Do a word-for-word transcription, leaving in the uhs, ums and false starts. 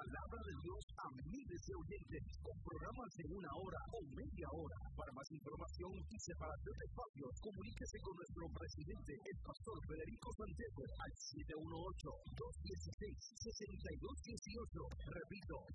palabra de Dios a miles de oyentes con programas de una hora o media hora. Para más información y separación de espacios, comuníquese con nuestro presidente, el pastor Federico Santiago, al siete uno ocho, dos uno seis, seis dos uno ocho. Repito,